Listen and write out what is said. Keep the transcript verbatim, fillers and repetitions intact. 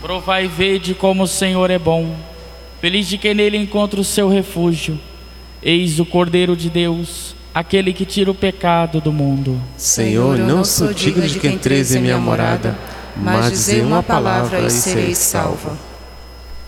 Provai e vede como o Senhor é bom. Feliz de quem nele encontra o seu refúgio. Eis o Cordeiro de Deus, aquele que tira o pecado do mundo. Senhor, eu não sou digno de que entreis em minha morada, mas dizei uma palavra e serei salva.